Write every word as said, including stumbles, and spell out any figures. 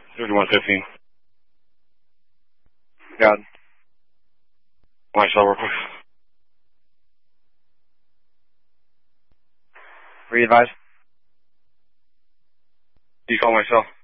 thirty-one fifteen. Got it. My cell real quick. Re-advise. You call my cell.